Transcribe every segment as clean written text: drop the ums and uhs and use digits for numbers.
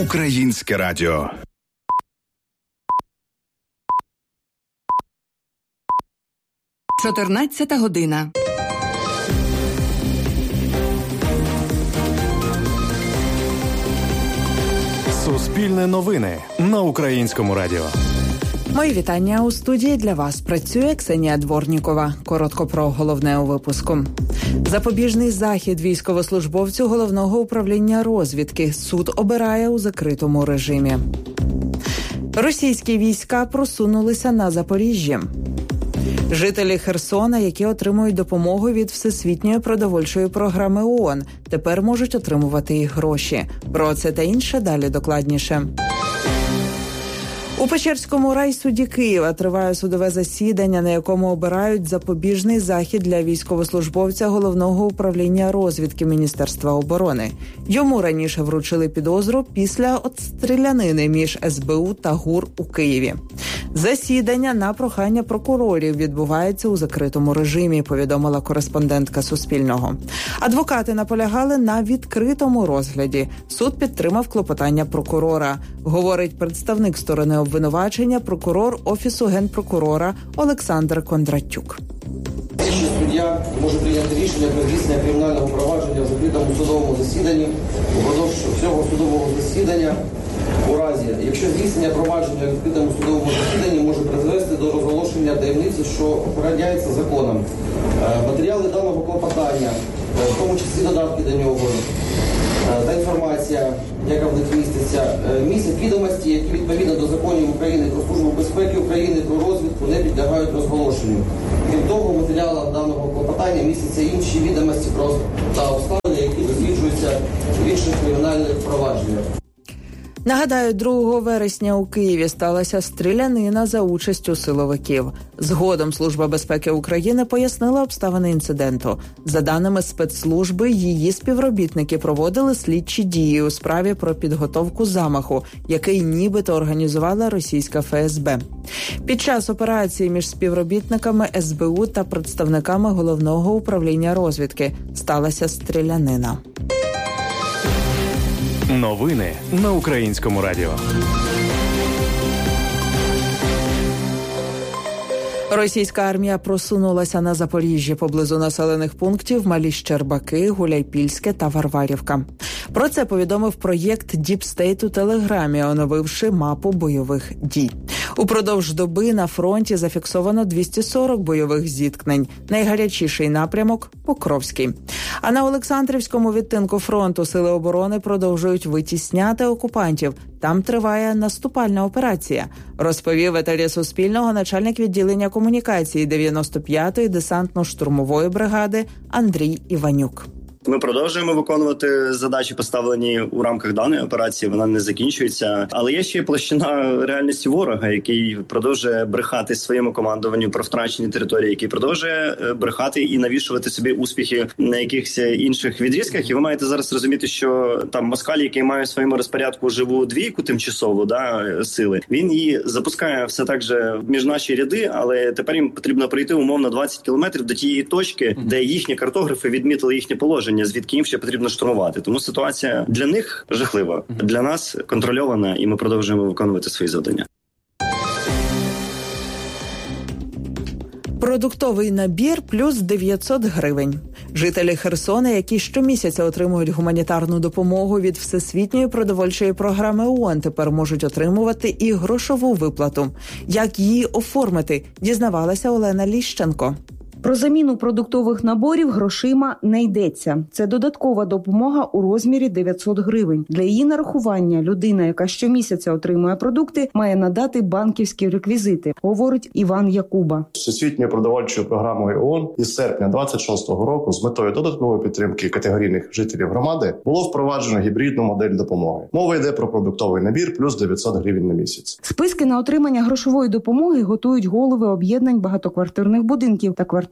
Українське радіо. Чотирнадцята година. Суспільне новини на Українському радіо. Мої вітання. У студії для вас працює Ксенія Дворнікова. Коротко про головне у випуску. Запобіжний захід військовослужбовцю Головного управління розвідки. Суд обирає у закритому режимі. Російські війська просунулися на Запоріжжя. Жителі Херсона, які отримують допомогу від Всесвітньої продовольчої програми ООН, тепер можуть отримувати і гроші. Про це та інше далі докладніше. У Печерському райсуді Києва триває судове засідання, на якому обирають запобіжний захід для військовослужбовця Головного управління розвідки Міністерства оборони. Йому раніше вручили підозру після стрілянини між СБУ та ГУР у Києві. Засідання на прохання прокурорів відбувається у закритому режимі, повідомила кореспондентка Суспільного. Адвокати наполягали на відкритому розгляді. Суд підтримав клопотання прокурора, говорить представник сторони обвинувачення, прокурор Офісу Генпрокурора Олександр Кондратюк. Слідчий суддя може прийняти рішення про здійснення кримінального провадження в закритому судовому засіданні упродовж всього судового засідання у разі, якщо здійснення провадження в закритому судовому засіданні може призвести до розголошення таємниці, що охороняється законом. Матеріали даного клопотання, в тому числі додатки до нього, та інформація, яка в них міститься, містять відомості, які відповідно до законів України про Службу безпеки України, про розвідку не підлягають розголошенню. Крім того, в матеріалах даного клопотання містяться інші відомості про та обставини, які досліджуються в інших кримінальних провадженнях. Нагадаю, 2 вересня у Києві сталася стрілянина за участю силовиків. Згодом Служба безпеки України пояснила обставини інциденту. За даними спецслужби, її співробітники проводили слідчі дії у справі про підготовку замаху, який нібито організувала російська ФСБ. Під час операції між співробітниками СБУ та представниками Головного управління розвідки сталася стрілянина. Новини на Українському радіо. Російська армія просунулася на Запоріжжя поблизу населених пунктів Малі Щербаки, Гуляйпільське та Варварівка. Про це повідомив проєкт Deep State у Телеграмі, оновивши мапу бойових дій. Упродовж доби на фронті зафіксовано 240 бойових зіткнень. Найгарячіший напрямок – Покровський. А на Олександрівському відтинку фронту сили оборони продовжують витісняти окупантів. Там триває наступальна операція, розповів етері Суспільного начальник відділення комунікації 95-ї десантно-штурмової бригади Андрій Іванюк. Ми продовжуємо виконувати задачі, поставлені у рамках даної операції. Вона не закінчується. Але є ще площина реальності ворога, який продовжує брехати своєму командуванню про втрачені території, який продовжує брехати і навішувати собі успіхи на якихось інших відрізках. І ви маєте зараз розуміти, що там москаль, який має в своєму розпорядку живу двійку тимчасову сили, він її запускає все так же між наші ряди, але тепер їм потрібно пройти умовно 20 кілометрів до тієї точки, де їхні картографи відмітили їхнє положення, звідки їм ще потрібно штурмувати. Тому ситуація для них жахлива, для нас контрольована, і ми продовжуємо виконувати свої завдання. Продуктовий набір плюс 900 гривень. Жителі Херсона, які щомісяця отримують гуманітарну допомогу від Всесвітньої продовольчої програми ООН, тепер можуть отримувати і грошову виплату. Як її оформити, дізнавалася Олена Ліщенко. Про заміну продуктових наборів грошима не йдеться. Це додаткова допомога у розмірі 900 гривень. Для її нарахування людина, яка щомісяця отримує продукти, має надати банківські реквізити, говорить Іван Якуба. Всесвітньою продовольчою програмою ООН із серпня 26-го року з метою додаткової підтримки категорійних жителів громади було впроваджено гібридну модель допомоги. Мова йде про продуктовий набір плюс 900 гривень на місяць. Списки на отримання грошової допомоги готують голови об'єднань багатоквартирних будинків та квартальних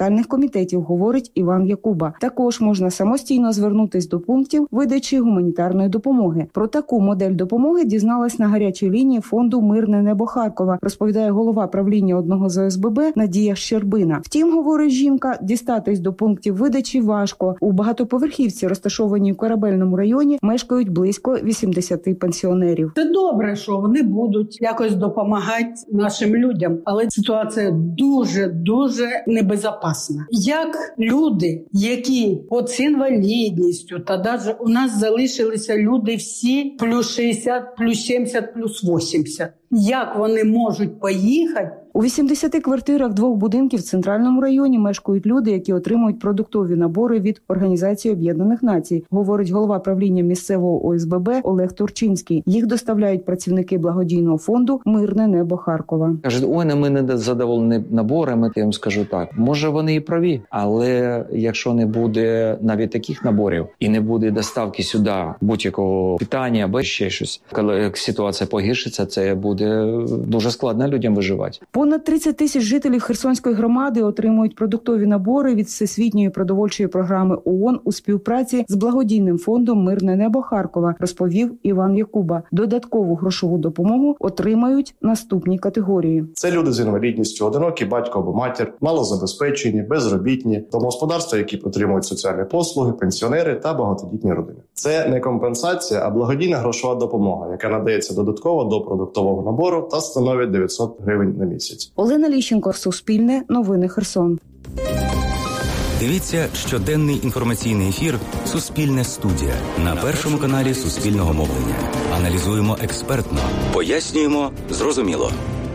квартальних комітетів, говорить Іван Якуба. Також можна самостійно звернутись до пунктів видачі гуманітарної допомоги. Про таку модель допомоги дізналась на гарячій лінії фонду «Мирне небо Харкова», розповідає голова правління одного з ОСББ Надія Щербина. Втім, говорить жінка, дістатись до пунктів видачі важко. У багатоповерхівці, розташованій у Корабельному районі, мешкають близько 80 пенсіонерів. Це добре, що вони будуть якось допомагати нашим людям, але ситуація дуже небезпечна. Як люди, які от з інвалідністю, та навіть у нас залишилися люди всі плюс 60, плюс 70, плюс 80, як вони можуть поїхати? У 80 квартирах 2 будинків в Центральному районі мешкають люди, які отримують продуктові набори від Організації Об'єднаних Націй, говорить голова правління місцевого ОСББ Олег Турчинський. Їх доставляють працівники благодійного фонду «Мирне небо Харкова». Кажуть, ми не задоволені наборами. Я вам скажу так, може вони і праві, але якщо не буде навіть таких наборів і не буде доставки сюди будь-якого питання або ще щось, коли ситуація погіршиться, це буде дуже складно людям виживати. Понад 30 тисяч жителів Херсонської громади отримують продуктові набори від Всесвітньої продовольчої програми ООН у співпраці з благодійним фондом «Мирне небо Харкова», розповів Іван Якуба. Додаткову грошову допомогу отримають наступні категорії. Це люди з інвалідністю, одинокий батько або матір, малозабезпечені, безробітні, домогосподарства, які отримують соціальні послуги, пенсіонери та багатодітні родини. Це не компенсація, а благодійна грошова допомога, яка надається додатково до продуктового набору та становить 900 гривень на місяць. Олена Ліщенко, Суспільне, новини Херсон. Дивіться щоденний інформаційний ефір «Суспільне студія» на Першому каналі Суспільного мовлення. Аналізуємо експертно, пояснюємо зрозуміло.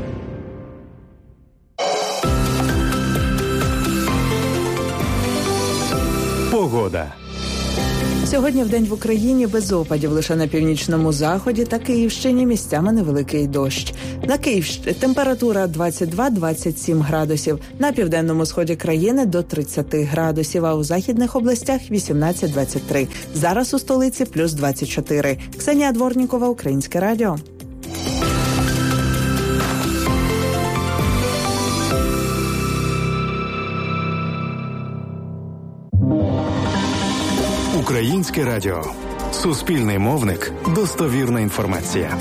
Погода. Сьогодні вдень в Україні без опадів, лише на північному заході та Київщині місцями невеликий дощ. На Київщині температура 22-27 градусів, на південному сході країни до 30 градусів, а у західних областях 18-23. Зараз у столиці плюс 24. Ксенія Дворнікова, Українське радіо. Українське радіо. Суспільний мовник. Достовірна інформація.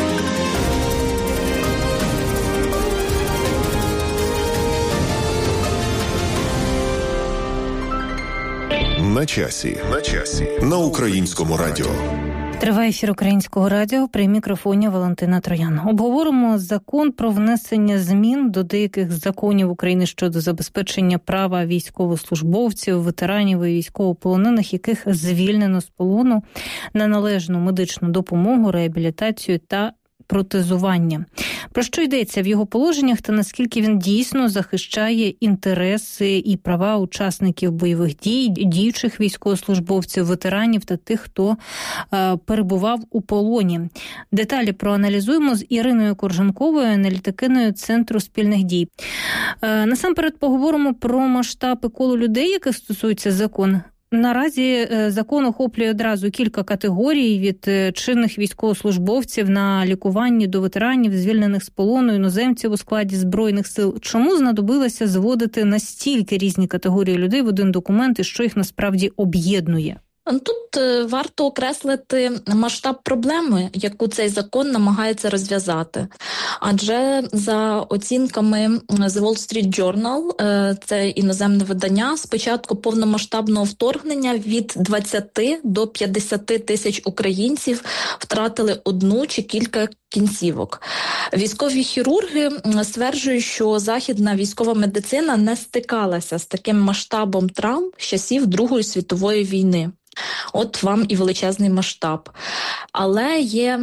На часі. На Українському радіо. Триває ефір Українського радіо, при мікрофоні Валентина Троян. Обговоримо закон про внесення змін до деяких законів України щодо забезпечення права військовослужбовців, ветеранів і військовополонених, яких звільнено з полону, на належну медичну допомогу, реабілітацію та протезування. Про що йдеться в його положеннях та наскільки він дійсно захищає інтереси і права учасників бойових дій, діючих військовослужбовців, ветеранів та тих, хто перебував у полоні. Деталі проаналізуємо з Іриною Корженковою, аналітикиною Центру спільних дій. Насамперед поговоримо про масштаб і коло людей, яких стосується закон. Наразі закон охоплює одразу кілька категорій від чинних військовослужбовців на лікуванні до ветеранів, звільнених з полону, іноземців у складі Збройних сил. Чому знадобилося зводити настільки різні категорії людей в один документ і що їх насправді об'єднує? Тут варто окреслити масштаб проблеми, яку цей закон намагається розв'язати. Адже за оцінками The Wall Street Journal, це іноземне видання, з початку повномасштабного вторгнення від 20 до 50 тисяч українців втратили одну чи кілька кінцівок. Військові хірурги стверджують, що західна військова медицина не стикалася з таким масштабом травм з часів Другої світової війни. От вам і величезний масштаб. Але є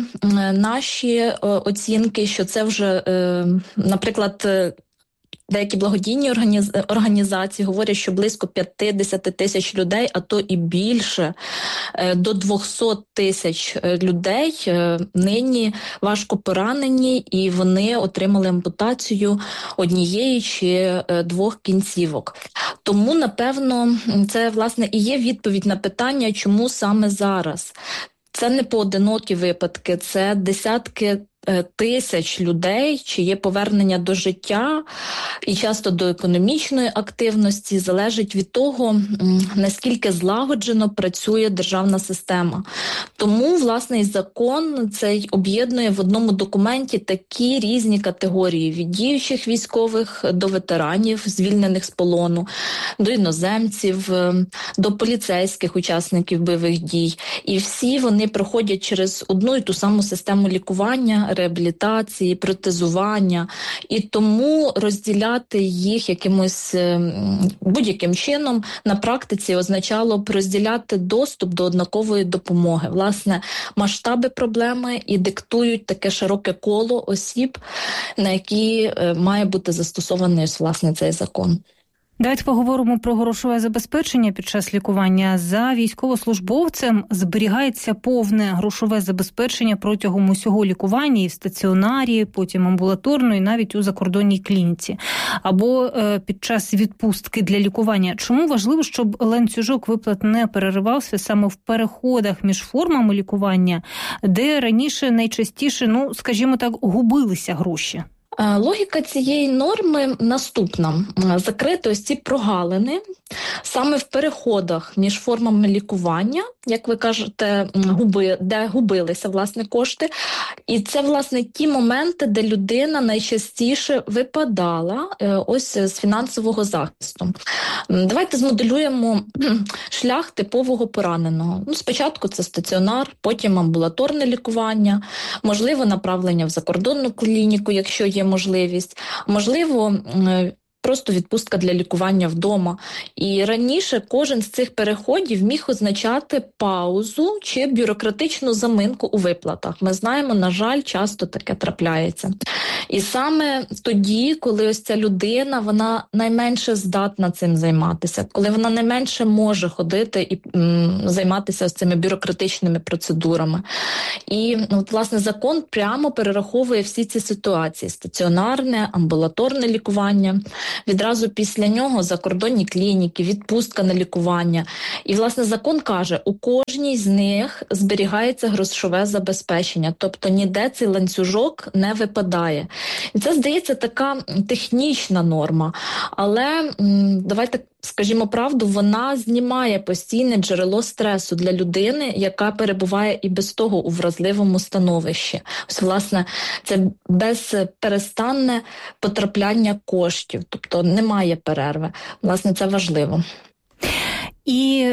наші оцінки, що це вже, наприклад, деякі благодійні організації говорять, що близько 50 тисяч людей, а то і більше, до 200 тисяч людей нині важко поранені, і вони отримали ампутацію однієї чи двох кінцівок. Тому, напевно, це, власне, і є відповідь на питання, чому саме зараз. Це не поодинокі випадки, це десятки тисяч людей, чиє повернення до життя і часто до економічної активності залежить від того, наскільки злагоджено працює державна система. Тому, власне, і закон цей об'єднує в одному документі такі різні категорії – від діючих військових до ветеранів, звільнених з полону, до іноземців, до поліцейських учасників бойових дій. І всі вони проходять через одну і ту саму систему лікування, реабілітації, протезування. І тому розділяти їх якимось будь-яким чином на практиці означало б розділяти доступ до однакової допомоги. Власне, масштаби проблеми і диктують таке широке коло осіб, на які має бути застосований, власне, цей закон. Давайте поговоримо про грошове забезпечення під час лікування. За військовослужбовцем зберігається повне грошове забезпечення протягом усього лікування і в стаціонарі, потім амбулаторно і навіть у закордонній клініці. Або під час відпустки для лікування. Чому важливо, щоб ланцюжок виплат не переривався саме в переходах між формами лікування, де раніше найчастіше, скажімо так, губилися гроші? Логіка цієї норми наступна. Закрити ось ці прогалини саме в переходах між формами лікування, як ви кажете, де губилися, власне, кошти. І це, власне, ті моменти, де людина найчастіше випадала ось з фінансового захисту. Давайте змоделюємо шлях типового пораненого. Спочатку це стаціонар, потім амбулаторне лікування, можливо, направлення в закордонну клініку, якщо є можливість, можливо, просто відпустка для лікування вдома. І раніше кожен з цих переходів міг означати паузу чи бюрократичну заминку у виплатах. Ми знаємо, на жаль, часто таке трапляється. І саме тоді, коли ось ця людина, вона найменше здатна цим займатися, коли вона найменше може ходити і займатися ось цими бюрократичними процедурами. І, власне, закон прямо перераховує всі ці ситуації – стаціонарне, амбулаторне лікування, відразу після нього закордонні клініки, відпустка на лікування. І, власне, закон каже, у кожній з них зберігається грошове забезпечення, тобто ніде цей ланцюжок не випадає. І це, здається, така технічна норма, але давайте скажімо правду, вона знімає постійне джерело стресу для людини, яка перебуває і без того у вразливому становищі. Ось, власне, це безперестанне потрапляння коштів, тобто немає перерви. Власне, це важливо. І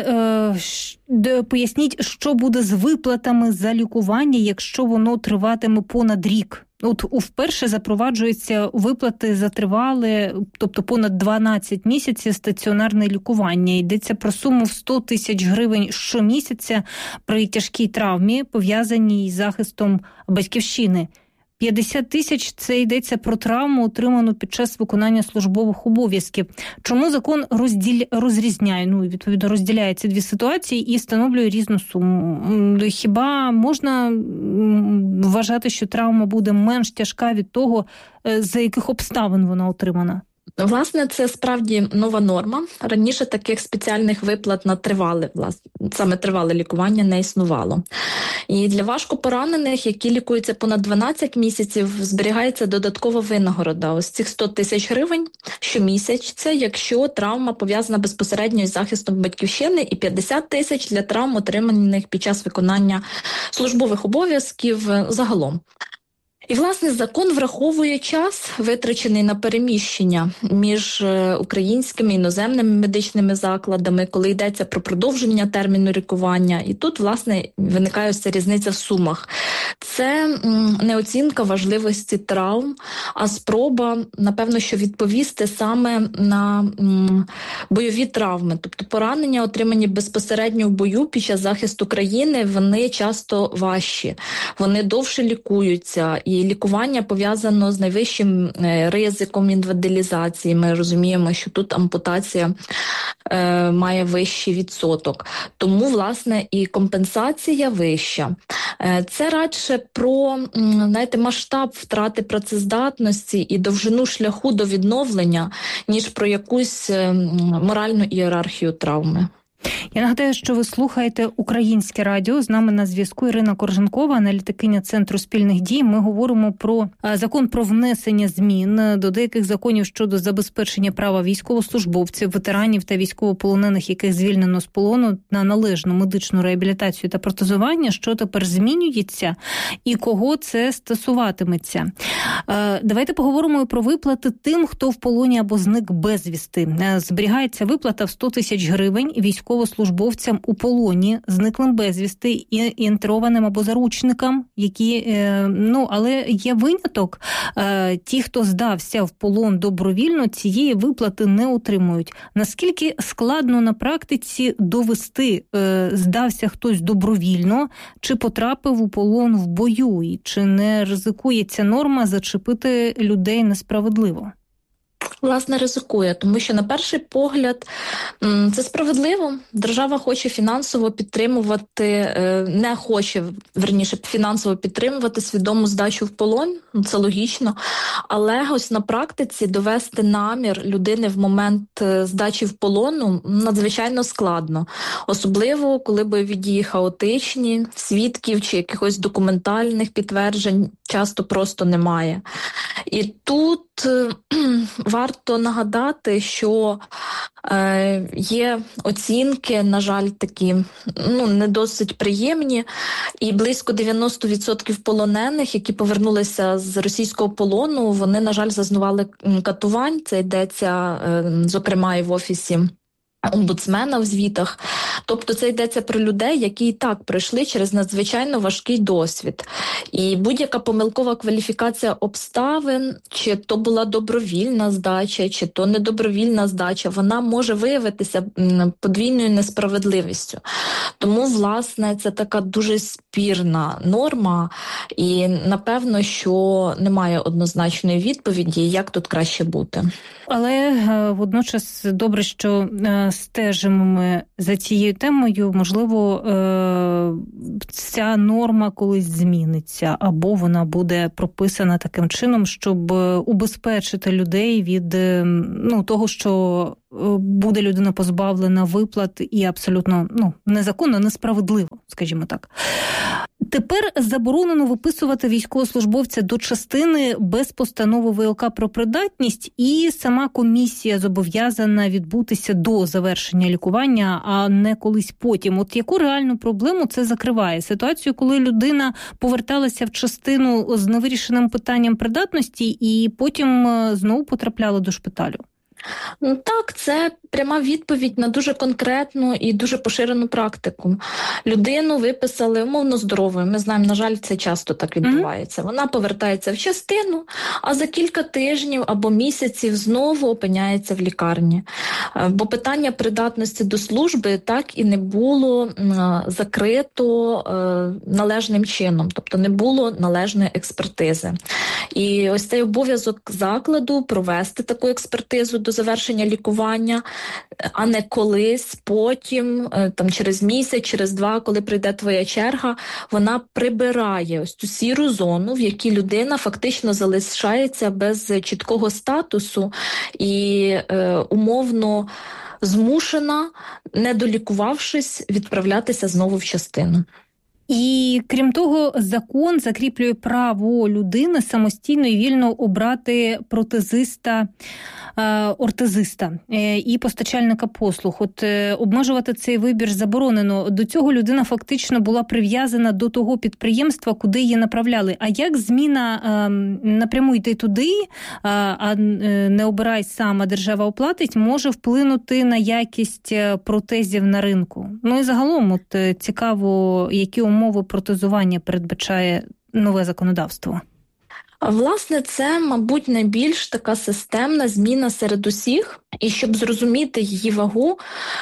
поясніть, що буде з виплатами за лікування, якщо воно триватиме понад рік? Вперше запроваджуються виплати за тривале, тобто понад 12 місяців стаціонарне лікування. Йдеться про суму в 100 тисяч гривень щомісяця при тяжкій травмі, пов'язаній із захистом батьківщини. 50 тисяч – це йдеться про травму, отриману під час виконання службових обов'язків. Чому закон розрізняє, відповідно, розділяє ці дві ситуації і встановлює різну суму? Хіба можна вважати, що травма буде менш тяжка від того, за яких обставин вона отримана? Власне, це справді нова норма. Раніше таких спеціальних виплат на тривале лікування не існувало. І для важкопоранених, які лікуються понад 12 місяців, зберігається додаткова винагорода. Ось цих 100 тисяч гривень щомісяця, якщо травма пов'язана безпосередньо із захистом батьківщини, і 50 тисяч для травм, отриманих під час виконання службових обов'язків загалом. І, власне, закон враховує час, витрачений на переміщення між українськими і іноземними медичними закладами, коли йдеться про продовження терміну лікування. І тут, власне, виникає ось ця різниця в сумах. Це не оцінка важливості травм, а спроба, напевно, що відповісти саме на бойові травми. Тобто поранення, отримані безпосередньо в бою під час захисту країни, вони часто важчі, вони довше лікуються. І лікування пов'язано з найвищим ризиком інвалідизації. Ми розуміємо, що тут ампутація має вищий відсоток. Тому, власне, і компенсація вища. Це радше про, масштаб втрати працездатності і довжину шляху до відновлення, ніж про якусь моральну ієрархію травми. Я нагадаю, що ви слухаєте Українське радіо. З нами на зв'язку Ірина Корженкова, аналітикиня Центру спільних дій. Ми говоримо про закон про внесення змін до деяких законів щодо забезпечення права військовослужбовців, ветеранів та військовополонених, яких звільнено з полону, на належну медичну реабілітацію та протезування. Що тепер змінюється і кого це стосуватиметься? Давайте поговоримо про виплати тим, хто в полоні або зник безвісти. Зберігається виплата в 100 тисяч гривень військовослужбовцям у полоні, зниклим безвісти і інтерованим або заручникам, які, але є виняток. Ті, хто здався в полон добровільно, цієї виплати не отримують. Наскільки складно на практиці довести, здався хтось добровільно, чи потрапив у полон в бою, і чи не ризикує ця норма зачепити людей несправедливо? Власне, ризикує, тому що на перший погляд це справедливо. Держава хоче фінансово підтримувати, фінансово підтримувати свідому здачу в полон, це логічно, але ось на практиці довести намір людини в момент здачі в полону надзвичайно складно. Особливо, коли бойові дії хаотичні, свідків чи якихось документальних підтверджень часто просто немає. І тут варто нагадати, що є оцінки, на жаль, такі не досить приємні, і близько 90% полонених, які повернулися з російського полону, вони, на жаль, зазнавали катувань. Це йдеться, зокрема, і в офісі омбудсмена в звітах. Тобто це йдеться про людей, які і так пройшли через надзвичайно важкий досвід. І будь-яка помилкова кваліфікація обставин, чи то була добровільна здача, чи то недобровільна здача, вона може виявитися подвійною несправедливістю. Тому, власне, це така дуже спірна норма, і, напевно, що немає однозначної відповіді, як тут краще бути. Але водночас добре, що стежимо ми за цією темою. Можливо, ця норма колись зміниться, або вона буде прописана таким чином, щоб убезпечити людей від того, що буде людина позбавлена виплат і абсолютно незаконно, несправедливо, скажімо так. Тепер заборонено виписувати військовослужбовця до частини без постанови ВЛК про придатність, і сама комісія зобов'язана відбутися до завершення лікування, а не колись потім. От яку реальну проблему це закриває? Ситуацію, коли людина поверталася в частину з невирішеним питанням придатності і потім знову потрапляла до шпиталю? Так, це пряма відповідь на дуже конкретну і дуже поширену практику. Людину виписали умовно здоровою. Ми знаємо, на жаль, це часто так відбувається. Вона повертається в частину, а за кілька тижнів або місяців знову опиняється в лікарні. Бо питання придатності до служби так і не було закрито належним чином, тобто не було належної експертизи. І ось цей обов'язок закладу провести таку експертизу до завершення лікування, а не колись, потім, через місяць, через 2, коли прийде твоя черга, вона прибирає ось цю сіру зону, в якій людина фактично залишається без чіткого статусу і умовно змушена, не долікувавшись, відправлятися знову в частину. І, крім того, закон закріплює право людини самостійно і вільно обрати протезиста, ортезиста і постачальника послуг. От обмежувати цей вибір заборонено. До цього людина фактично була прив'язана до того підприємства, куди її направляли. А як зміна напряму йти туди, а не обирай сам, а держава оплатить, може вплинути на якість протезів на ринку? Ну і загалом, от цікаво, які умови протезування передбачає нове законодавство? Власне, це, мабуть, найбільш така системна зміна серед усіх. І щоб зрозуміти її вагу,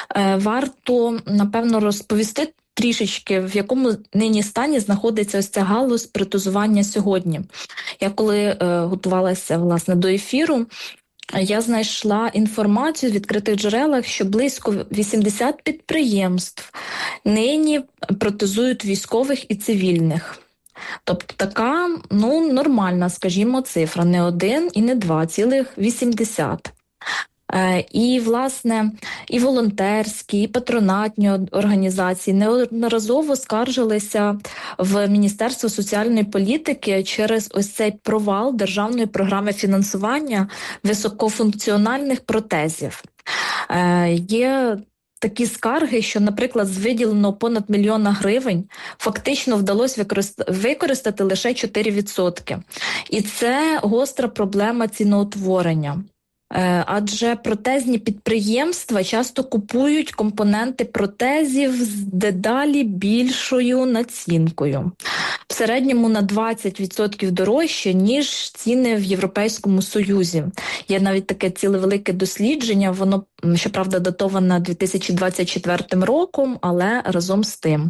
варто, напевно, розповісти трішечки, в якому нині стані знаходиться ось ця галузь протезування сьогодні. Я коли готувалася, власне, до ефіру, я знайшла інформацію в відкритих джерелах, що близько 80 підприємств нині протезують військових і цивільних. Тобто така, нормальна, скажімо, цифра. Не 1 і не 2, цілих 80. І, власне, і волонтерські, і патронатні організації неодноразово скаржилися в Міністерство соціальної політики через ось цей провал державної програми фінансування високофункціональних протезів. Є такі скарги, що, наприклад, з виділеного понад 1 мільйон гривень фактично вдалося використати лише 4%. І це гостра проблема ціноутворення. Адже протезні підприємства часто купують компоненти протезів з дедалі більшою націнкою. В середньому на 20% дорожче, ніж ціни в Європейському Союзі. Є навіть таке ціле велике дослідження, воно, щоправда, датоване 2024 роком, але разом з тим.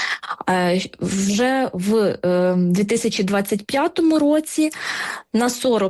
Вже в 2025 році на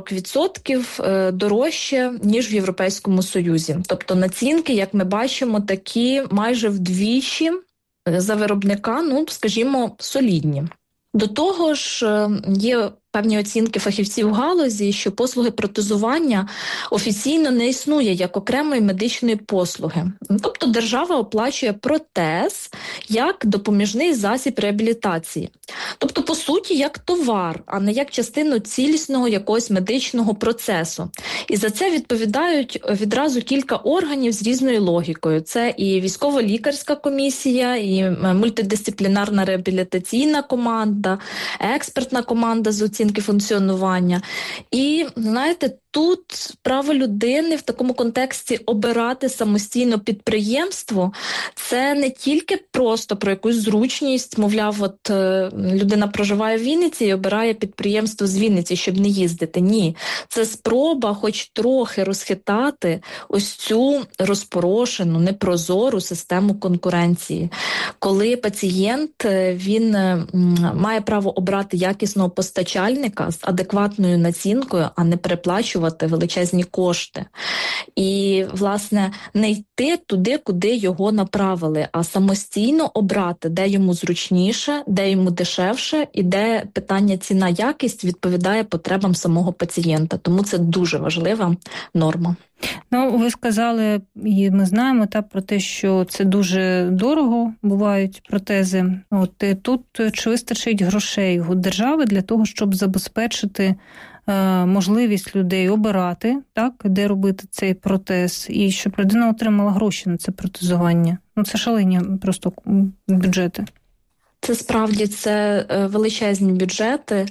40% дорожче, ніж в Європейському Союзі. Тобто націнки, як ми бачимо, такі майже вдвічі за виробника, скажімо, солідні. До того ж, є певні оцінки фахівців галузі, що послуги протезування офіційно не існує як окремої медичної послуги. Тобто держава оплачує протез як допоміжний засіб реабілітації. Тобто, по суті, як товар, а не як частину цілісного якогось медичного процесу. І за це відповідають відразу кілька органів з різною логікою. Це і військово-лікарська комісія, і мультидисциплінарна реабілітаційна команда, експертна команда з оцінки функціонування. І, знаєте, тут право людини в такому контексті обирати самостійно підприємство – це не тільки просто про якусь зручність, мовляв, от людина проживає в Вінниці і обирає підприємство з Вінниці, щоб не їздити. Ні. Це спроба хоч трохи розхитати ось цю розпорошену, непрозору систему конкуренції. Коли пацієнт, він має право обрати якісного постачальника з адекватною націнкою, а не переплачувати величезні кошти. І, власне, не йти туди, куди його направили, а самостійно обрати, де йому зручніше, де йому дешевше і де питання ціна-якість відповідає потребам самого пацієнта. Тому це дуже важлива норма. Ви сказали, і ми знаємо про те, що це дуже дорого бувають протези. Тут чи вистачить грошей у держави для того, щоб забезпечити можливість людей обирати, де робити цей протез, і щоб людина отримала гроші на це протезування? Це шалені просто бюджети. Це справді величезні бюджети.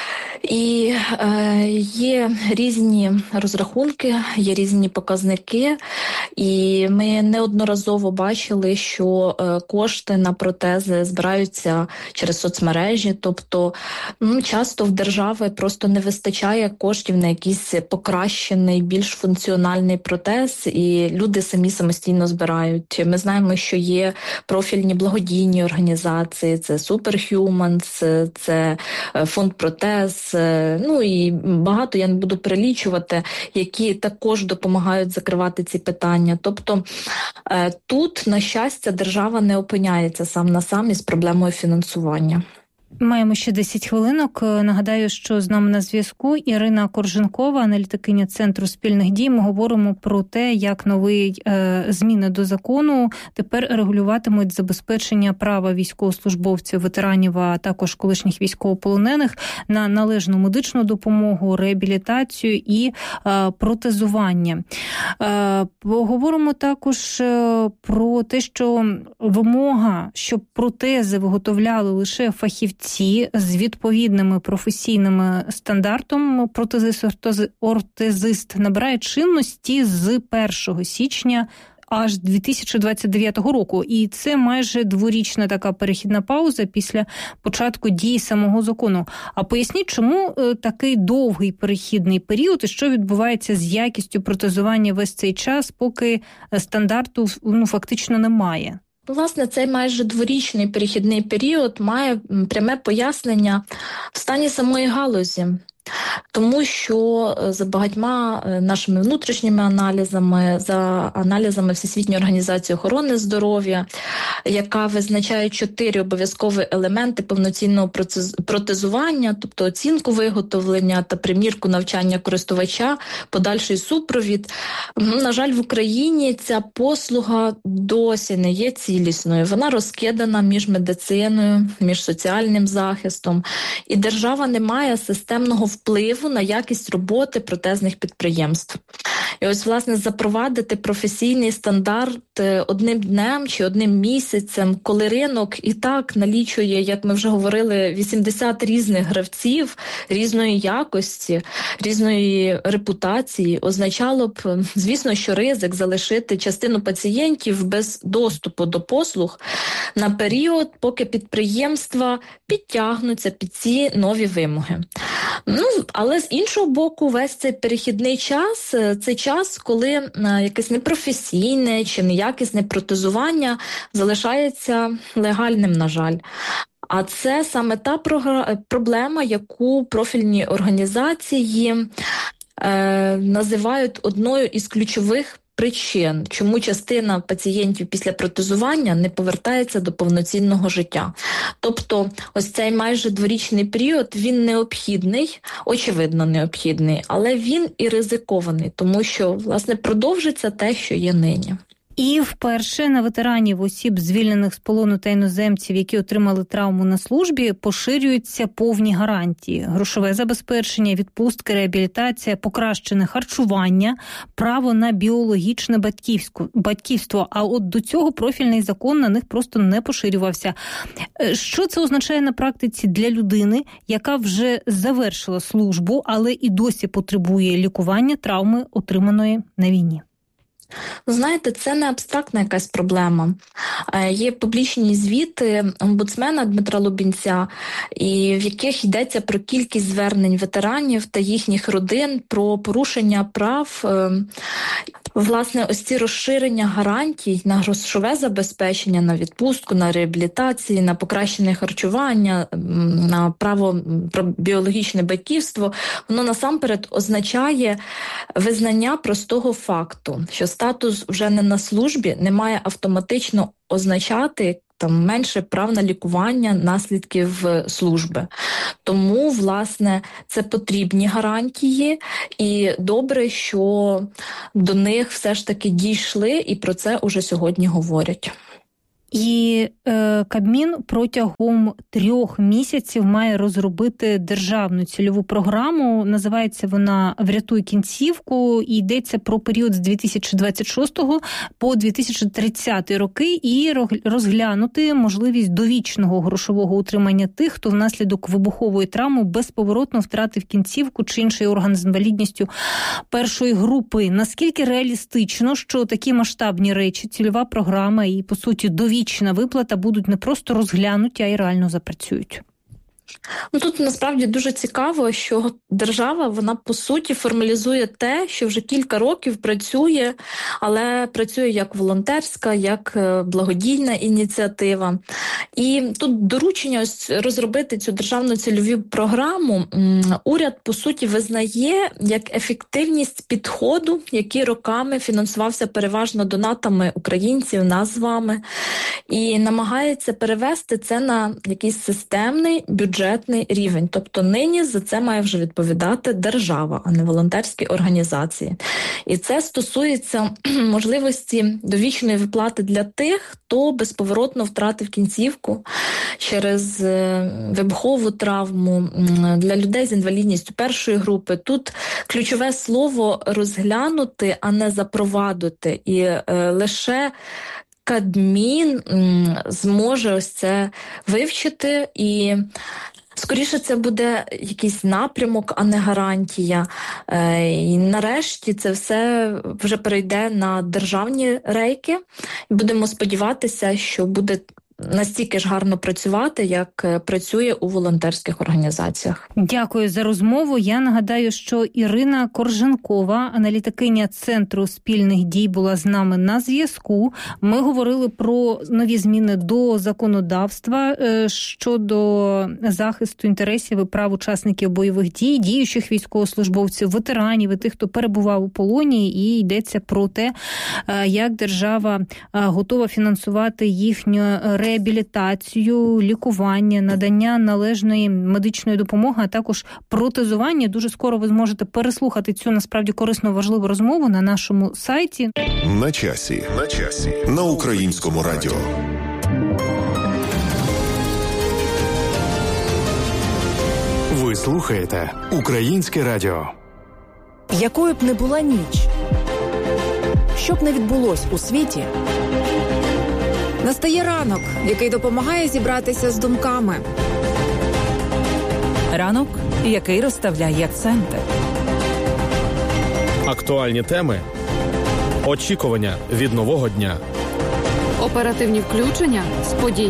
І є різні розрахунки, є різні показники, і ми неодноразово бачили, що кошти на протези збираються через соцмережі, тобто часто в держави просто не вистачає коштів на якийсь покращений, більш функціональний протез, і люди самостійно збирають. Ми знаємо, що є профільні благодійні організації, це Superhumans, це фонд протез, і багато, я не буду перелічувати, які також допомагають закривати ці питання. Тобто тут, на щастя, держава не опиняється сам на сам із проблемою фінансування. Маємо ще 10 хвилинок. Нагадаю, що з нами на зв'язку Ірина Корженкова, аналітикиня Центру спільних дій. Ми говоримо про те, як нові зміни до закону тепер регулюватимуть забезпечення права військовослужбовців, ветеранів, а також колишніх військовополонених на належну медичну допомогу, реабілітацію і протезування. Поговоримо також про те, що вимога, щоб протези виготовляли лише фахівці з відповідними професійними стандартами, протезист набирає чинності з 1 січня аж 2029 року. І це майже дворічна така перехідна пауза після початку дії самого закону. А поясніть, чому такий довгий перехідний період і що відбувається з якістю протезування весь цей час, поки стандарту фактично немає? Власне, цей майже дворічний перехідний період має пряме пояснення в стані самої галузі. Тому що за багатьма нашими внутрішніми аналізами, за аналізами Всесвітньої організації охорони здоров'я, яка визначає 4 обов'язкові елементи повноцінного протезування, тобто оцінку виготовлення та примірку навчання користувача, подальший супровід. На жаль, в Україні ця послуга досі не є цілісною. Вона розкидана між медициною, між соціальним захистом. І держава не має системного впливу на якість роботи протезних підприємств. І ось, власне, запровадити професійний стандарт одним днем чи одним місяцем, коли ринок і так налічує, як ми вже говорили, 80 різних гравців, різної якості, різної репутації, означало б, звісно, що ризик залишити частину пацієнтів без доступу до послуг на період, поки підприємства підтягнуться під ці нові вимоги. Але з іншого боку, весь цей перехідний час – це час, коли якесь непрофесійне чи неякісне протезування залишається легальним, на жаль. А це саме та проблема, яку профільні організації називають одною із ключових причин, чому частина пацієнтів після протезування не повертається до повноцінного життя. Тобто ось цей майже 2-річний період, він необхідний, очевидно необхідний, але він і ризикований, тому що, власне, продовжиться те, що є нині. І вперше на ветеранів, осіб, звільнених з полону та іноземців, які отримали травму на службі, поширюються повні гарантії. Грошове забезпечення, відпустки, реабілітація, покращене харчування, право на біологічне батьківство. А от до цього профільний закон на них просто не поширювався. Що це означає на практиці для людини, яка вже завершила службу, але і досі потребує лікування травми, отриманої на війні? Знаєте, це не абстрактна якась проблема. Є публічні звіти омбудсмена Дмитра Лубінця, і в яких йдеться про кількість звернень ветеранів та їхніх родин про порушення прав. Власне, ось ці розширення гарантій на грошове забезпечення, на відпустку, на реабілітації, на покращене харчування, на право про біологічне батьківство, воно насамперед означає визнання простого факту, що статус вже не на службі не має автоматично означати менше прав на лікування наслідків служби. Тому, власне, це потрібні гарантії, і добре, що до них все ж таки дійшли, і про це уже сьогодні говорять. І Кабмін протягом 3 місяців має розробити державну цільову програму. Називається вона «Врятуй кінцівку». І йдеться про період з 2026 по 2030 роки і розглянути можливість довічного грошового утримання тих, хто внаслідок вибухової травми безповоротно втратив кінцівку чи інший орган з інвалідністю першої групи. Наскільки реалістично, що такі масштабні речі, цільова програма і, по суті, довічна виплата будуть не просто розглянуті, а й реально запрацюють? Тут насправді дуже цікаво, що держава, вона по суті формалізує те, що вже кілька років працює, але працює як волонтерська, як благодійна ініціатива. І тут доручення ось розробити цю державну цільову програму уряд по суті визнає як ефективність підходу, який роками фінансувався переважно донатами українців, нас з вами, і намагається перевести це на якийсь системний бюджетний рівень. Тобто нині за це має вже відповідати держава, а не волонтерські організації. І це стосується можливості довічної виплати для тих, хто безповоротно втратив кінцівку через вибухову травму, для людей з інвалідністю першої групи. Тут ключове слово розглянути, а не запровадити. І лише Кабмін зможе ось це вивчити, і скоріше це буде якийсь напрямок, а не гарантія. І нарешті це все вже перейде на державні рейки. І будемо сподіватися, що буде настільки ж гарно працювати, як працює у волонтерських організаціях. Дякую за розмову. Я нагадаю, що Ірина Корженкова, аналітикиня Центру спільних дій, була з нами на зв'язку. Ми говорили про нові зміни до законодавства щодо захисту інтересів і прав учасників бойових дій, діючих військовослужбовців, ветеранів і тих, хто перебував у полоні, і йдеться про те, як держава готова фінансувати їхню реабілітацію, лікування, надання належної медичної допомоги, а також протезування. Дуже скоро ви зможете переслухати цю, насправді, корисну, важливу розмову на нашому сайті. На часі. На Українському радіо. Ви слухаєте Українське радіо. Якою б не була ніч, що б не відбулось у світі, настає ранок, який допомагає зібратися з думками. Ранок, який розставляє акценти. Актуальні теми, очікування від нового дня. Оперативні включення з подій.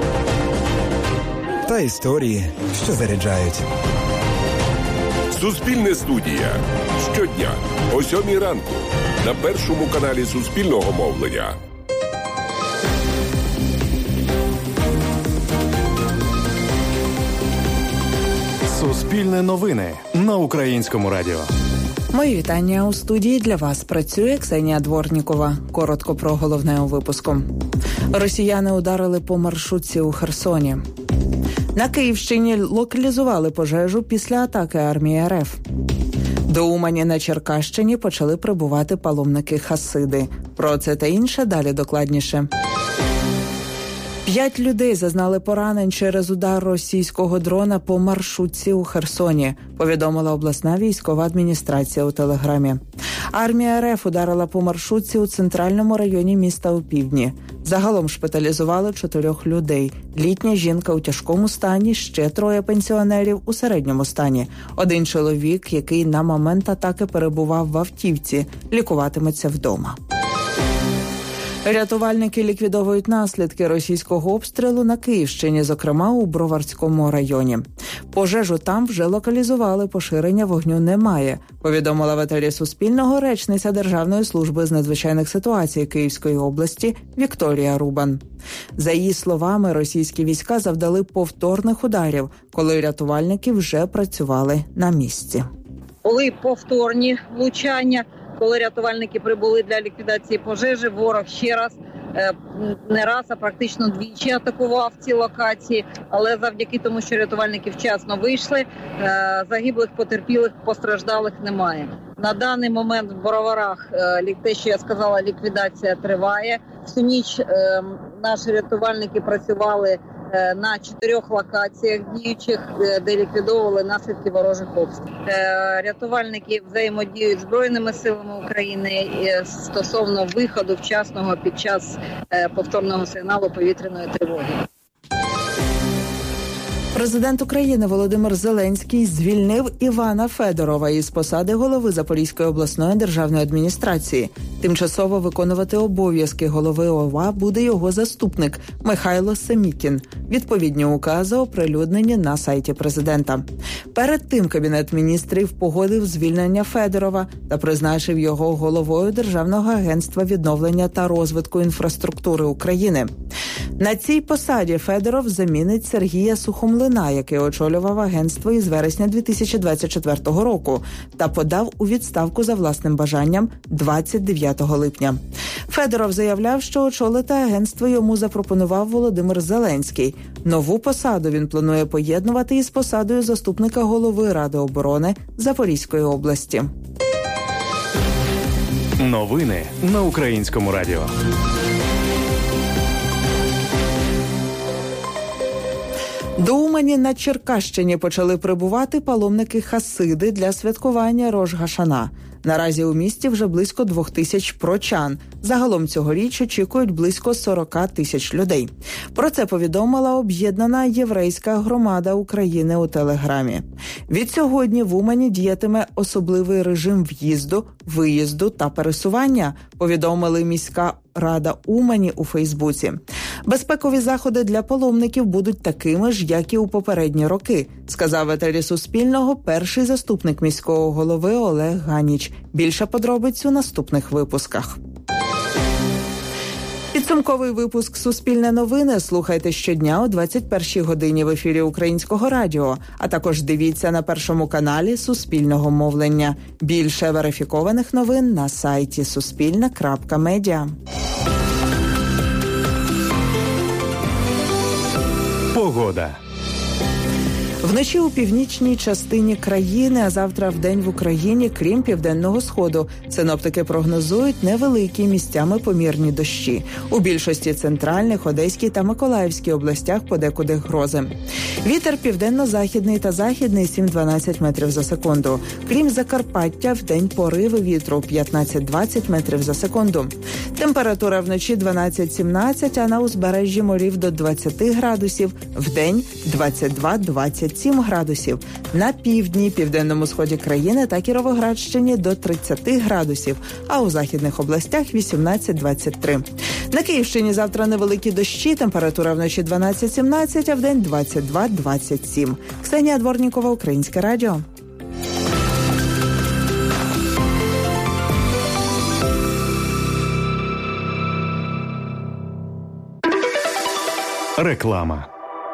Та історії, що заряджають. Суспільне студія. Щодня о 7:00 ранку на першому каналі Суспільного мовлення. Суспільне новини на Українському радіо. Мої вітання. У студії для вас працює Ксенія Дворнікова. Коротко про головне у випуску. Росіяни ударили по маршрутці у Херсоні. На Київщині локалізували пожежу після атаки армії РФ. До Умані на Черкащині почали прибувати паломники-хасиди. Про це та інше далі докладніше. 5 людей зазнали поранень через удар російського дрона по маршрутці у Херсоні, повідомила обласна військова адміністрація у Телеграмі. Армія РФ ударила по маршрутці у центральному районі міста у півдні. Загалом шпиталізували 4 людей. Літня жінка у тяжкому стані, ще 3 пенсіонерів у середньому стані. 1 чоловік, який на момент атаки перебував в автівці, лікуватиметься вдома. Рятувальники ліквідовують наслідки російського обстрілу на Київщині, зокрема у Броварському районі. Пожежу там вже локалізували, поширення вогню немає, повідомила в етері Суспільного речниця Державної служби з надзвичайних ситуацій Київської області Вікторія Рубан. За її словами, російські війська завдали повторних ударів, коли рятувальники вже працювали на місці. Були повторні влучання. Коли рятувальники прибули для ліквідації пожежі, ворог ще раз, не раз, а практично двічі атакував ці локації. Але завдяки тому, що рятувальники вчасно вийшли, загиблих, потерпілих, постраждалих немає. На даний момент в Броварах, те, що я сказала, ліквідація триває. Всю ніч наші рятувальники працювали на 4 локаціях діючих, де ліквідовували наслідки ворожих обстрілів. Рятувальники взаємодіють з Збройними силами України стосовно виходу вчасного під час повторного сигналу повітряної тривоги. Президент України Володимир Зеленський звільнив Івана Федорова із посади голови Запорізької обласної державної адміністрації. Тимчасово виконувати обов'язки голови ОВА буде його заступник Михайло Семікін. Відповідні укази оприлюднені на сайті президента. Перед тим Кабінет міністрів погодив звільнення Федорова та призначив його головою Державного агентства відновлення та розвитку інфраструктури України. На цій посаді Федоров замінить Сергія Сухомлина, який очолював агентство із вересня 2024 року та подав у відставку за власним бажанням 29 липня. Федоров заявляв, що очолити агентство йому запропонував Володимир Зеленський. Нову посаду він планує поєднувати із посадою заступника голови Ради оборони Запорізької області. Новини на Українському радіо. До Умані на Черкащині почали прибувати паломники-хасиди для святкування Рош Гашана. Наразі у місті вже близько 2000 прочан. Загалом цьогоріч очікують близько 40 тисяч людей. Про це повідомила Об'єднана єврейська громада України у Телеграмі. Відсьогодні в Умані діятиме особливий режим в'їзду, виїзду та пересування, повідомили міська рада Умані у Фейсбуці. Безпекові заходи для паломників будуть такими ж, як і у попередні роки, сказав етері Суспільного перший заступник міського голови Олег Ганіч. Більше подробиць у наступних випусках. Підсумковий випуск «Суспільне новини» слухайте щодня о 21-й годині в ефірі Українського радіо, а також дивіться на Першому каналі Суспільного мовлення. Більше верифікованих новин на сайті suspilne.media. Погода. Вночі у північній частині країни, а завтра вдень в Україні, крім Південного Сходу, синоптики прогнозують невеликі місцями помірні дощі. У більшості центральних, Одеській та Миколаївській областях подекуди грози. Вітер південно-західний та західний 7-12 метрів за секунду. Крім Закарпаття, вдень пориви вітру 15-20 метрів за секунду. Температура вночі 12-17, а на узбережжі морів до 20 градусів, вдень 22-27 градусів. На півдні, південному сході країни та Кіровоградщині до 30 градусів, а у західних областях 18-23. На Київщині завтра невеликі дощі, температура вночі 12-17, а вдень 22-27. Ксенія Дворнікова, Українське радіо. Реклама.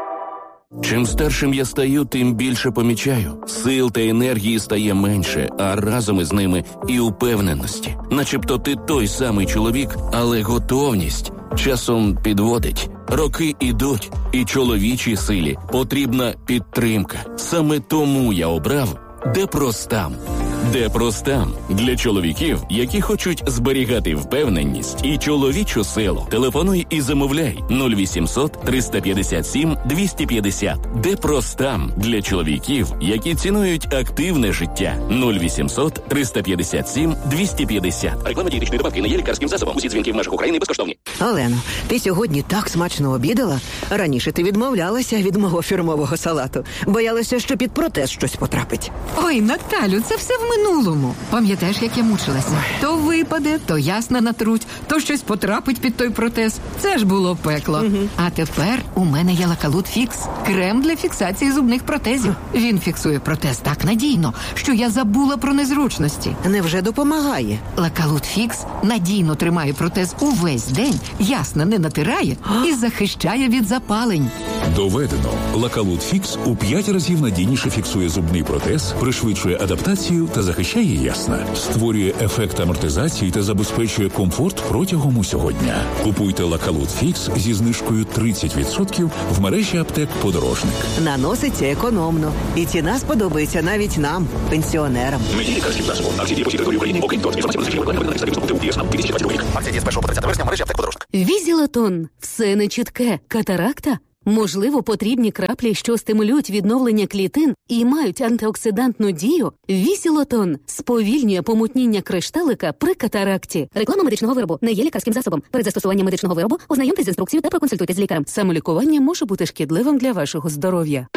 Чим старшим я стаю, тим більше помічаю. Сил та енергії стає менше, а разом із ними і упевненості. Начебто ти той самий чоловік, але готовність часом підводить. Роки ідуть, і чоловічій силі потрібна підтримка. Саме тому я обрав Депростам. Депростам для чоловіків, які хочуть зберігати впевненість і чоловічу силу. Телефонуй і замовляй 0800 357 250. Депростам для чоловіків, які цінують активне життя. 0800 357 250. Реклама дієтичної добавки не є лікарським засобом. Усі дзвінки в межах України безкоштовні. Олено, ти сьогодні так смачно обідала. Раніше ти відмовлялася від мого фірмового салату. Боялася, що під протез щось потрапить. Ой, Наталю, це все в минулому. Пам'ятаєш, як я мучилася? То випаде, то ясна натруть, то щось потрапить під той протез. Це ж було пекло. А тепер у мене є Лакалут Фікс. Крем для фіксації зубних протезів. Він фіксує протез так надійно, що я забула про незручності. Невже допомагає? Лакалут Фікс надійно тримає протез увесь день, ясно не натирає і захищає від запалень. Доведено. Лакалут Фікс у 5 разів надійніше фіксує зубний протез, пришвидшує адаптацію та захищає ясна. Створює ефект амортизації та забезпечує комфорт протягом усього дня. Купуйте Лакалут Фікс зі знижкою 30% в мережі аптек «Подорожник». Наноситься економно. І ціна сподобається навіть нам, пенсіонерам. Не є лікарським засобом. Акції дії по всій території України. Окрім того, інформація про закріплення виконання на сайті УТУ 2020 рік. Акція діє з 1 по 30 вересня в мережі аптек «Подорожник». Візілатон. Все нечітке. Катаракта? Можливо, потрібні краплі, що стимулюють відновлення клітин і мають антиоксидантну дію? Візілатон сповільнює помутніння кришталика при катаракті. Реклама медичного виробу не є лікарським засобом. Перед застосуванням медичного виробу ознайомтесь з інструкцією та проконсультуйтесь з лікарем. Самолікування може бути шкідливим для вашого здоров'я.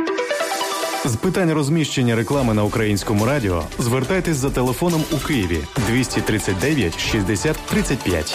З питань розміщення реклами на Українському радіо звертайтесь за телефоном у Києві 239 60 35.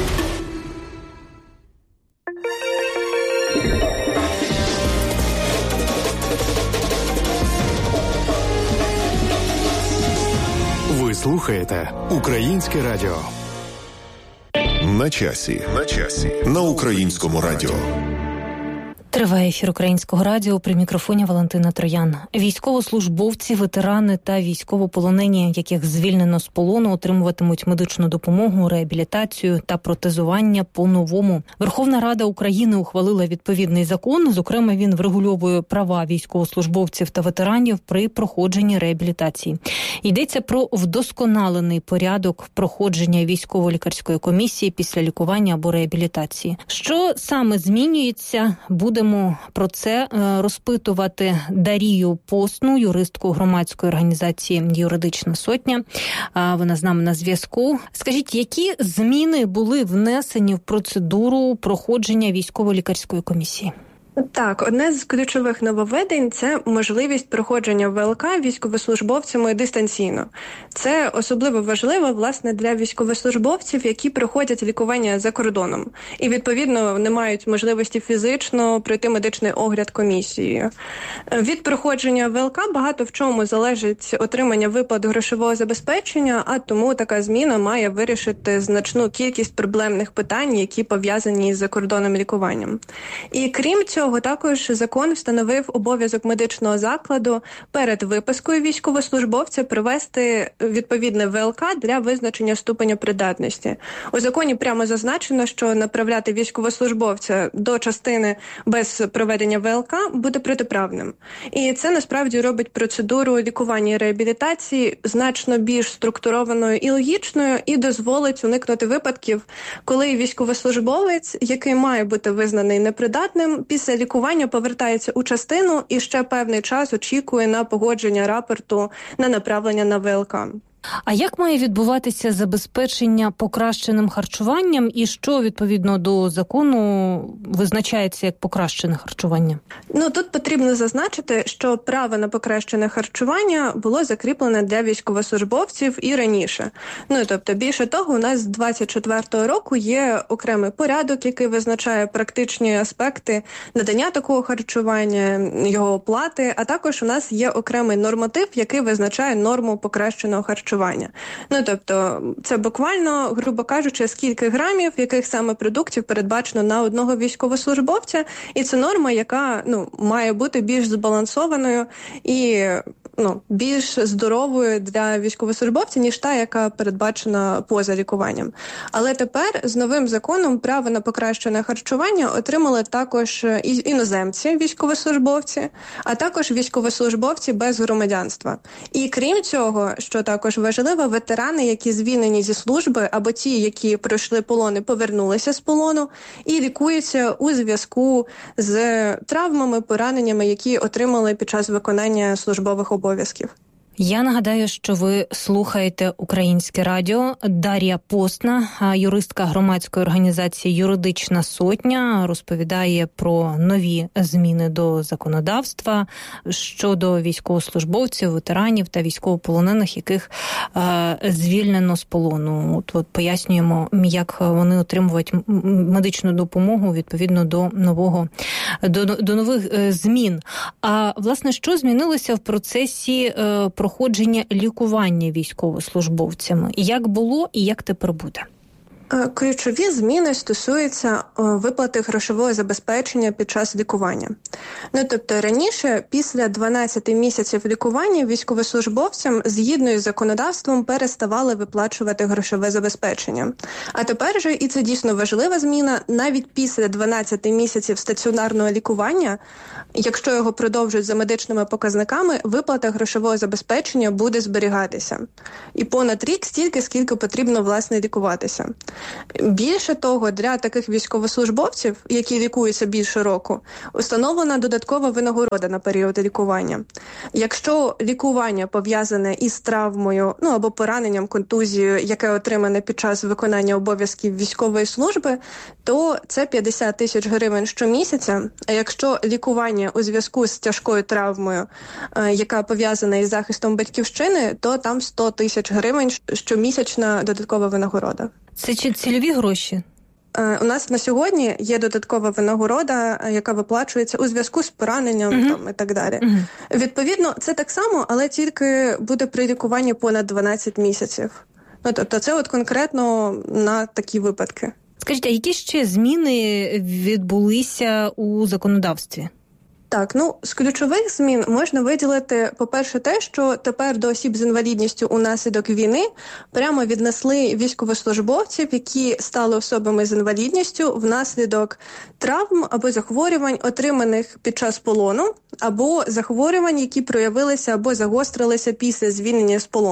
Ви слухаєте Українське радіо. На часі. На Українському радіо. Триває ефір Українського радіо, при мікрофоні Валентина Троян. Військовослужбовці, ветерани та військовополонені, яких звільнено з полону, отримуватимуть медичну допомогу, реабілітацію та протезування по-новому. Верховна Рада України ухвалила відповідний закон. Зокрема, він врегульовує права військовослужбовців та ветеранів при проходженні реабілітації. Йдеться про вдосконалений порядок проходження військово-лікарської комісії після лікування або реабілітації. Що саме змінюється, будемо будемо про це розпитувати Дарію Постну, юристку громадської організації «Юридична сотня». Вона з нами на зв'язку. Скажіть, які зміни були внесені в процедуру проходження військово-лікарської комісії? Так, одне з ключових нововведень – це можливість проходження ВЛК військовослужбовцями дистанційно. Це особливо важливо, власне, для військовослужбовців, які проходять лікування за кордоном і, відповідно, не мають можливості фізично пройти медичний огляд комісією. Від проходження ВЛК багато в чому залежить отримання виплат грошового забезпечення, а тому така зміна має вирішити значну кількість проблемних питань, які пов'язані з закордонним лікуванням. І крім цього, також закон встановив обов'язок медичного закладу перед випискою військовослужбовця провести відповідне ВЛК для визначення ступеня придатності. У законі прямо зазначено, що направляти військовослужбовця до частини без проведення ВЛК буде протиправним. І це насправді робить процедуру лікування і реабілітації значно більш структурованою і логічною і дозволить уникнути випадків, коли військовослужбовець, який має бути визнаний непридатним, після лікування повертається у частину і ще певний час очікує на погодження рапорту на направлення на ВЛК. А як має відбуватися забезпечення покращеним харчуванням і що, відповідно до закону, визначається як покращене харчування? Тут потрібно зазначити, що право на покращене харчування було закріплене для військовослужбовців і раніше. Тобто, більше того, у нас з 24-го року є окремий порядок, який визначає практичні аспекти надання такого харчування, його оплати, а також у нас є окремий норматив, який визначає норму покращеного харчування. Тобто, це буквально, грубо кажучи, скільки грамів, яких саме продуктів передбачено на одного військовослужбовця, і це норма, яка має бути більш збалансованою і більш здоровою для військовослужбовця, ніж та, яка передбачена поза лікуванням. Але тепер з новим законом право на покращене харчування отримали також іноземці, військовослужбовці, а також військовослужбовці без громадянства. І крім цього, що також важливо, ветерани, які звільнені зі служби, або ті, які пройшли полон і повернулися з полону, і лікуються у зв'язку з травмами, пораненнями, які отримали під час виконання службових обов'язків. Я нагадаю, що ви слухаєте Українське радіо. Дар'я Постна, юристка громадської організації «Юридична сотня», розповідає про нові зміни до законодавства щодо військовослужбовців, ветеранів та військовополонених, яких звільнено з полону. От пояснюємо, як вони отримують медичну допомогу відповідно до нових змін. А, власне, що змінилося в процесі проходження лікування військовослужбовцями? Як було і як тепер буде? Ключові зміни стосуються виплати грошового забезпечення під час лікування. Тобто раніше, після 12 місяців лікування, військовослужбовцям згідно із законодавством переставали виплачувати грошове забезпечення. А тепер же, і це дійсно важлива зміна, навіть після 12 місяців стаціонарного лікування, якщо його продовжують за медичними показниками, виплата грошового забезпечення буде зберігатися. І понад рік стільки, скільки потрібно, власне, лікуватися. Більше того, для таких військовослужбовців, які лікуються більше року, установлена додаткова винагорода на період лікування. Якщо лікування пов'язане із травмою, або пораненням, контузією, яке отримане під час виконання обов'язків військової служби, то це 50 тисяч гривень щомісяця. А якщо лікування у зв'язку з тяжкою травмою, яка пов'язана із захистом батьківщини, то там 100 тисяч гривень щомісячна додаткова винагорода. Це чи цільові гроші? У нас на сьогодні є додаткова винагорода, яка виплачується у зв'язку з пораненням і так далі. Відповідно, це так само, але тільки буде при лікуванні понад 12 місяців. Тобто це конкретно на такі випадки. Скажіть, а які ще зміни відбулися у законодавстві? Так, з ключових змін можна виділити, по-перше, те, що тепер до осіб з інвалідністю унаслідок війни прямо віднесли військовослужбовців, які стали особами з інвалідністю внаслідок травм або захворювань, отриманих під час полону, або захворювань, які проявилися або загострилися після звільнення з полону.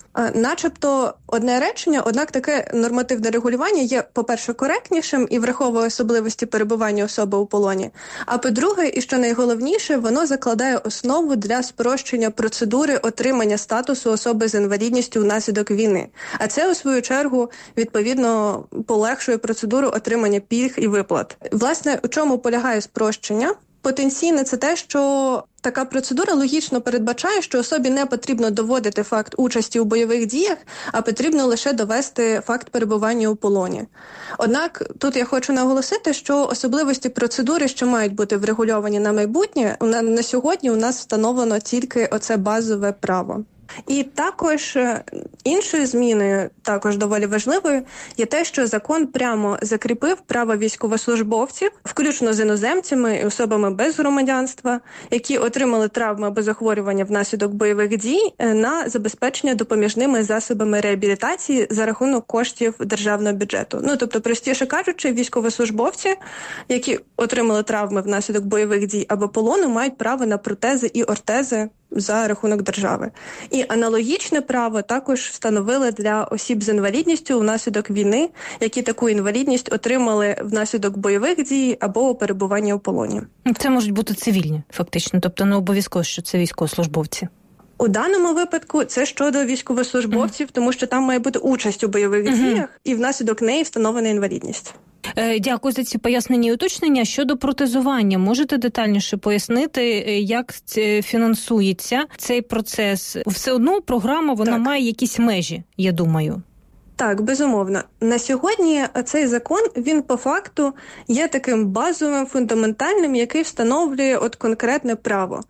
Начебто одне речення, однак таке нормативне регулювання є, по-перше, коректнішим і враховує особливості перебування особи у полоні. А по-друге, і що найголовніше, воно закладає основу для спрощення процедури отримання статусу особи з інвалідністю внаслідок війни. А це, у свою чергу, відповідно, полегшує процедуру отримання пільг і виплат. Власне, у чому полягає спрощення? Потенційне це те, що така процедура логічно передбачає, що особі не потрібно доводити факт участі у бойових діях, а потрібно лише довести факт перебування у полоні. Однак тут я хочу наголосити, що особливості процедури, що мають бути врегульовані на майбутнє, на сьогодні у нас встановлено тільки оце базове право. І також іншою зміною, також доволі важливою, є те, що закон прямо закріпив право військовослужбовців, включно з іноземцями і особами без громадянства, які отримали травми або захворювання внаслідок бойових дій, на забезпечення допоміжними засобами реабілітації за рахунок коштів державного бюджету. Тобто, простіше кажучи, військовослужбовці, які отримали травми внаслідок бойових дій або полону, мають право на протези і ортези за рахунок держави. І аналогічне право також встановили для осіб з інвалідністю внаслідок війни, які таку інвалідність отримали внаслідок бойових дій або перебування у полоні. Це можуть бути цивільні, фактично, тобто не обов'язково, що це військовослужбовці. У даному випадку це щодо військовослужбовців, тому що там має бути участь у бойових діях і внаслідок неї встановлена інвалідність. Дякую за ці пояснення і уточнення. Щодо протезування, можете детальніше пояснити, як фінансується цей процес? Все одно програма, вона має якісь межі, я думаю. Так, безумовно. На сьогодні цей закон, він по факту є таким базовим, фундаментальним, який встановлює конкретне право.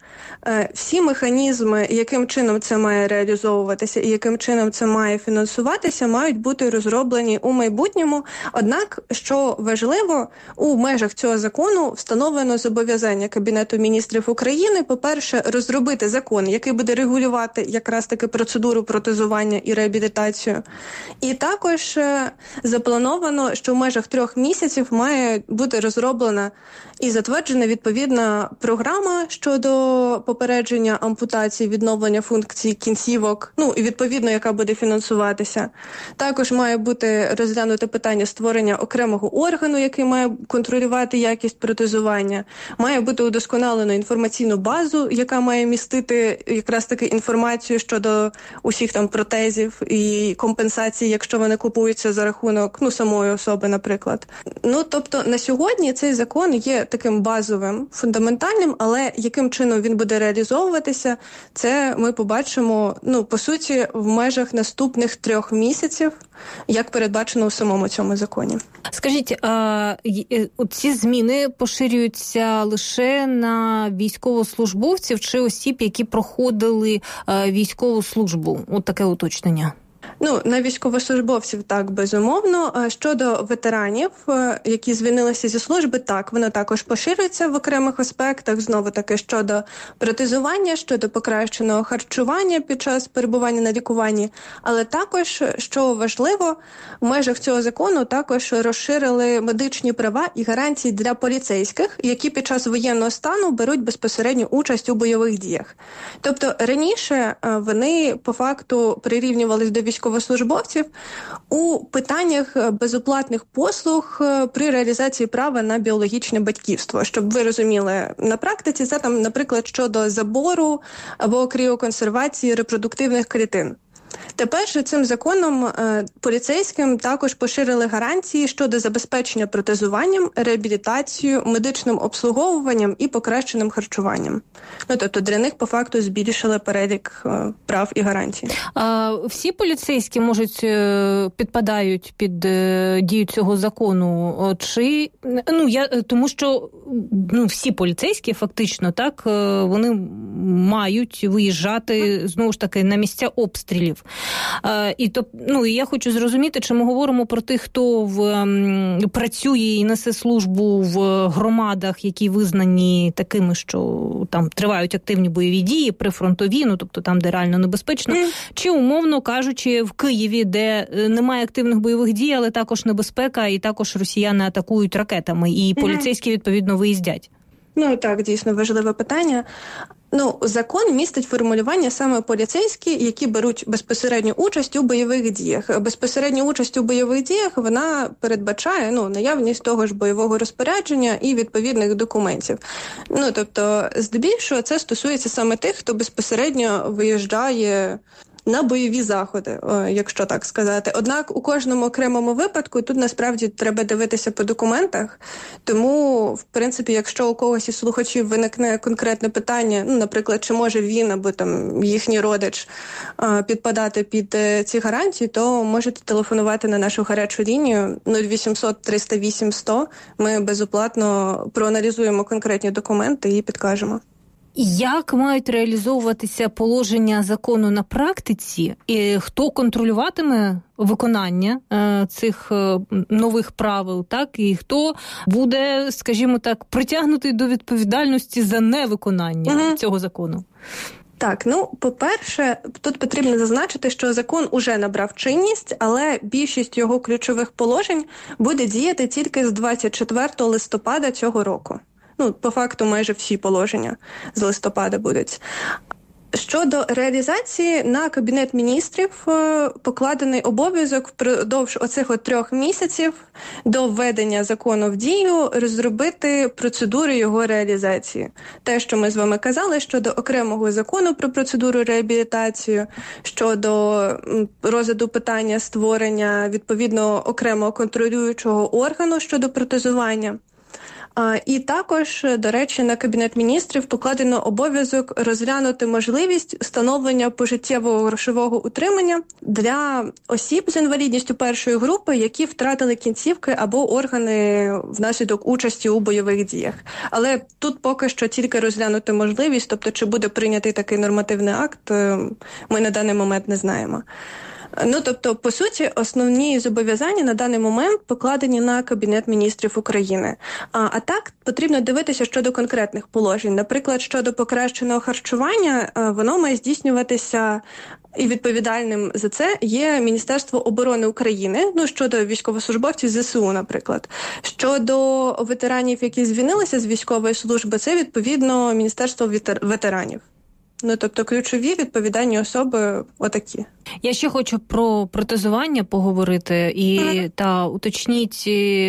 Всі механізми, яким чином це має реалізовуватися і яким чином це має фінансуватися, мають бути розроблені у майбутньому. Однак, що важливо, у межах цього закону встановлено зобов'язання Кабінету міністрів України, по-перше, розробити закон, який буде регулювати якраз таки процедуру протезування і реабілітацію. І також заплановано, що в межах 3 місяців має бути розроблена і затверджена відповідна програма щодо попередження ампутації, відновлення функцій кінцівок, і відповідно, яка буде фінансуватися. Також має бути розглянуте питання створення окремого органу, який має контролювати якість протезування. Має бути удосконалено інформаційну базу, яка має містити якраз таки інформацію щодо усіх там протезів і компенсації, якщо вони купуються за рахунок самої особи, наприклад. Тобто на сьогодні цей закон є таким базовим, фундаментальним, але яким чином він буде реалізовуватися, це ми побачимо, по суті, в межах наступних 3 місяців, як передбачено у самому цьому законі. Скажіть, ці зміни поширюються лише на військовослужбовців чи осіб, які проходили військову службу? От таке уточнення. На військовослужбовців так, безумовно. Щодо ветеранів, які звільнилися зі служби, так, воно також поширюється в окремих аспектах, знову-таки щодо протезування, щодо покращеного харчування під час перебування на лікуванні, але також, що важливо, в межах цього закону також розширили медичні права і гарантії для поліцейських, які під час воєнного стану беруть безпосередню участь у бойових діях. Тобто раніше вони по факту прирівнювалися до військовослужбовців у питаннях безоплатних послуг при реалізації права на біологічне батьківство. Щоб ви розуміли, на практиці це там, наприклад, щодо забору або кріоконсервації репродуктивних клітин. Тепер же цим законом поліцейським також поширили гарантії щодо забезпечення протезуванням, реабілітацією, медичним обслуговуванням і покращеним харчуванням. Тобто для них по факту збільшили перелік прав і гарантій. Всі поліцейські підпадають під дію цього закону? Чи тому що всі поліцейські фактично так вони мають виїжджати знову ж таки на місця обстрілів. І я хочу зрозуміти, чи ми говоримо про тих, хто працює і несе службу в громадах, які визнані такими, що там тривають активні бойові дії, прифронтові, тобто там, де реально небезпечно, чи, умовно кажучи, в Києві, де немає активних бойових дій, але також небезпека, і також росіяни атакують ракетами, і поліцейські, відповідно, виїздять. Так, дійсно важливе питання. Закон містить формулювання саме поліцейські, які беруть безпосередню участь у бойових діях. Безпосередню участь у бойових діях вона передбачає наявність того ж бойового розпорядження і відповідних документів. Тобто, здебільшого це стосується саме тих, хто безпосередньо виїжджає на бойові заходи, якщо так сказати. Однак у кожному окремому випадку тут насправді треба дивитися по документах, тому, в принципі, якщо у когось із слухачів виникне конкретне питання, наприклад, чи може він або там їхній родич підпадати під ці гарантії, то можете телефонувати на нашу гарячу лінію 0800 308 100. Ми безоплатно проаналізуємо конкретні документи і підкажемо. Як мають реалізовуватися положення закону на практиці? І хто контролюватиме виконання цих нових правил, так? І хто буде, скажімо так, притягнутий до відповідальності за невиконання цього закону? Так, по-перше, тут потрібно зазначити, що закон уже набрав чинність, але більшість його ключових положень буде діяти тільки з 24 листопада цього року. По факту майже всі положення з листопада будуть. Щодо реалізації, на Кабінет міністрів покладений обов'язок впродовж оцих 3 місяців до введення закону в дію розробити процедури його реалізації. Те, що ми з вами казали, щодо окремого закону про процедуру реабілітації, щодо розгляду питання створення відповідно окремого контролюючого органу щодо протезування. І також, до речі, на Кабінет міністрів покладено обов'язок розглянути можливість встановлення пожиттєвого грошового утримання для осіб з інвалідністю першої групи, які втратили кінцівки або органи внаслідок участі у бойових діях. Але тут поки що тільки розглянути можливість, тобто чи буде прийнятий такий нормативний акт, ми на даний момент не знаємо. Тобто, по суті, основні зобов'язання на даний момент покладені на Кабінет міністрів України. А так, потрібно дивитися щодо конкретних положень. Наприклад, щодо покращеного харчування, воно має здійснюватися, і відповідальним за це є Міністерство оборони України, щодо військовослужбовців ЗСУ, наприклад. Щодо ветеранів, які звільнилися з військової служби, це, відповідно, Міністерство ветеранів. Тобто ключові відповідальні особи отакі. Я ще хочу про протезування поговорити та уточніть,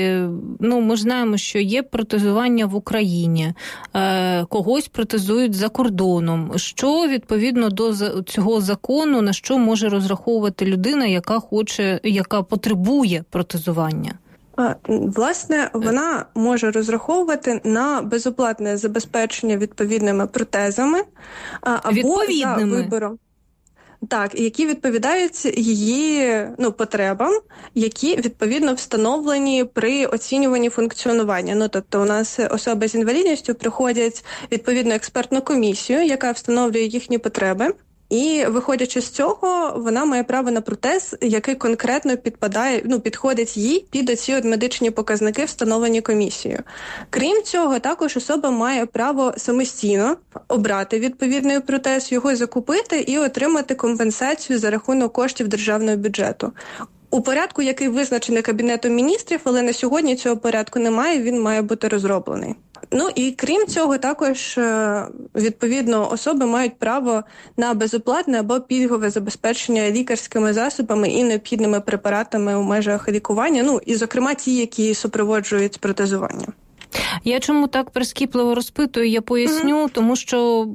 ми знаємо, що є протезування в Україні, когось протезують за кордоном. Що відповідно до цього закону, на що може розраховувати людина, яка потребує протезування? Власне, вона може розраховувати на безоплатне забезпечення відповідними протезами або за вибором. Так, які відповідають її потребам, які відповідно встановлені при оцінюванні функціонування. Тобто у нас особи з інвалідністю приходять відповідно експертну комісію, яка встановлює їхні потреби. І, виходячи з цього, вона має право на протез, який конкретно підходить їй під оці медичні показники, встановлені комісією. Крім цього, також особа має право самостійно обрати відповідний протез, його закупити і отримати компенсацію за рахунок коштів державного бюджету. У порядку, який визначений Кабінетом міністрів, але на сьогодні цього порядку немає, він має бути розроблений. І крім цього, також, відповідно, особи мають право на безоплатне або пільгове забезпечення лікарськими засобами і необхідними препаратами у межах лікування, і, зокрема, ті, які супроводжують протезування. Я чому так прискіпливо розпитую, я поясню, тому що